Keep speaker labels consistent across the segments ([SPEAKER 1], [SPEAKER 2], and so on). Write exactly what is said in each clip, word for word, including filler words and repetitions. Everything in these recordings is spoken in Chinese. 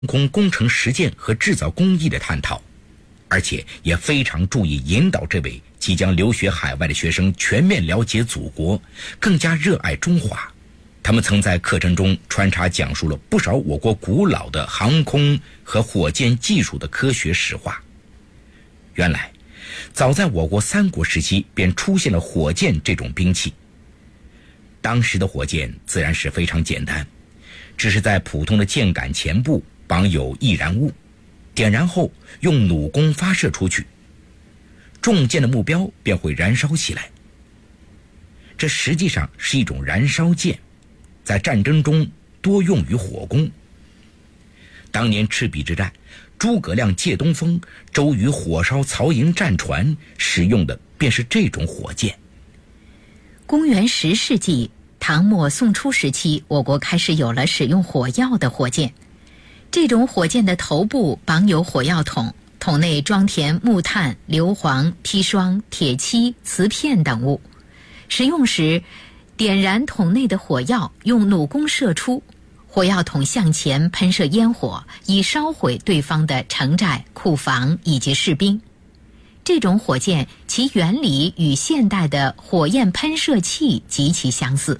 [SPEAKER 1] 空工程实践和制造工艺的探讨，而且也非常注意引导这位即将留学海外的学生全面了解祖国，更加热爱中华。他们曾在课程中穿插讲述了不少我国古老的航空和火箭技术的科学实话。原来，早在我国三国时期便出现了火箭这种兵器。当时的火箭自然是非常简单，只是在普通的箭杆前部绑有易燃物，点燃后用弩弓发射出去，中箭的目标便会燃烧起来。这实际上是一种燃烧箭，在战争中多用于火攻。当年赤壁之战，诸葛亮借东风，周瑜火烧曹营战船，使用的便是这种火箭。
[SPEAKER 2] 公元十世纪，唐末宋初时期，我国开始有了使用火药的火箭。这种火箭的头部绑有火药桶，桶内装填木炭、硫磺、砒霜、铁漆、瓷片等物。使用时，点燃桶内的火药，用弩弓射出，火药桶向前喷射烟火，以烧毁对方的城寨、库房以及士兵。这种火箭其原理与现代的火焰喷射器极其相似。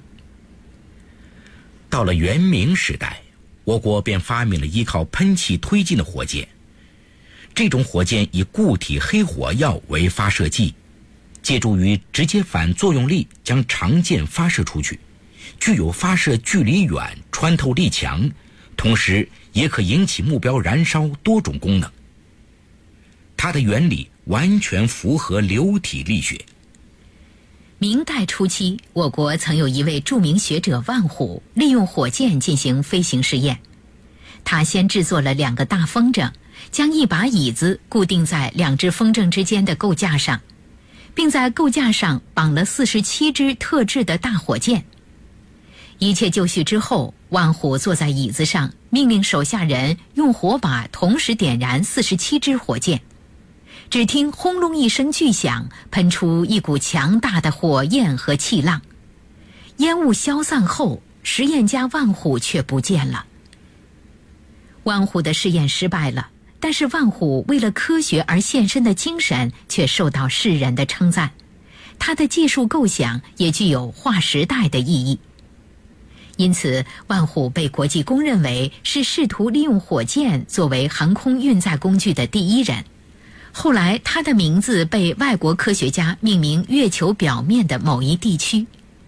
[SPEAKER 1] 到了元明时代，我国便发明了依靠喷气推进的火箭。这种火箭以固体黑火药为发射剂，借助于直接反作用力将长箭发射出去，具有发射距离远、穿透力强，同时也可引起目标燃烧多种功能。它的原理完全符合流体力学。
[SPEAKER 2] 明代初期，我国曾有一位著名学者万虎，利用火箭进行飞行试验。他先制作了两个大风筝，将一把椅子固定在两只风筝之间的构架上，并在构架上绑了四十七支特制的大火箭。一切就绪之后，万虎坐在椅子上，命令手下人用火把同时点燃四十七支火箭。只听轰隆一声巨响，喷出一股强大的火焰和气浪。烟雾消散后，实验家万虎却不见了。万虎的试验失败了，但是万虎为了科学而献身的精神却受到世人的称赞。他的技术构想也具有划时代的意义。因此，万虎被国际公认为是试图利用火箭作为航空运载工具的第一人。后来，他的名字被外国科学家命名月球表面的某一地区。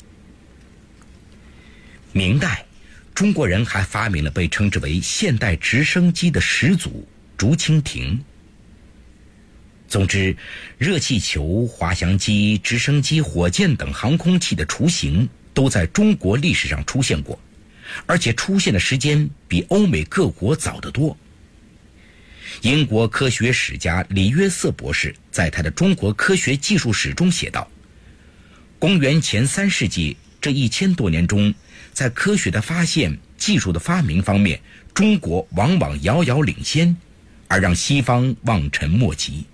[SPEAKER 1] 明代，中国人还发明了被称之为现代直升机的始祖竹蜻蜓。总之，热气球、滑翔机、直升机、火箭等航空器的雏形都在中国历史上出现过，而且出现的时间比欧美各国早得多。英国科学史家李约瑟博士在他的《中国科学技术史》中写道，公元前三世纪这一千多年中，在科学的发现、技术的发明方面，中国往往遥遥领先，而让西方望尘莫及。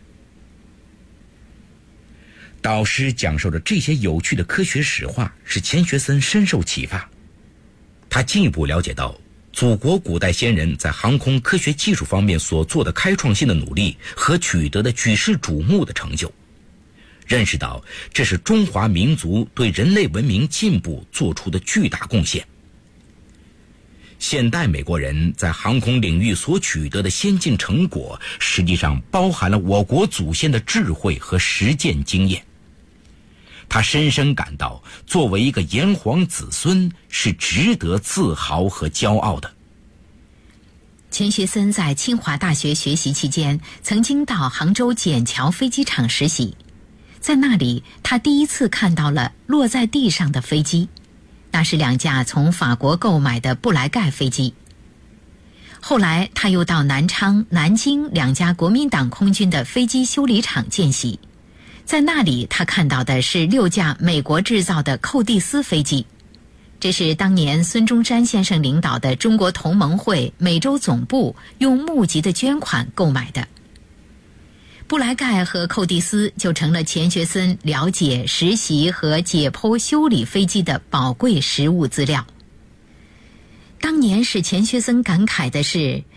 [SPEAKER 1] 导师讲授的这些有趣的科学史话，使钱学森深受启发。他进一步了解到祖国古代先人在航空科学技术方面所做的开创性的努力和取得的举世瞩目的成就，认识到这是中华民族对人类文明进步做出的巨大贡献。现代美国人在航空领域所取得的先进成果，实际上包含了我国祖先的智慧和实践经验。他深深感到，作为一个炎黄子孙，是值得自豪和骄傲的。
[SPEAKER 2] 钱学森在清华大学学习期间，曾经到杭州笕桥飞机场实习。在那里，他第一次看到了落在地上的飞机，那是两架从法国购买的布莱盖飞机。后来，他又到南昌、南京两家国民党空军的飞机修理厂见习。在那里，他看到的是六架美国制造的寇蒂斯飞机，这是当年孙中山先生领导的中国同盟会美洲总部用募集的捐款购买的。布莱盖和寇蒂斯就成了钱学森了解、实习和解剖修理飞机的宝贵实物资料。 当年使钱学森感慨的是，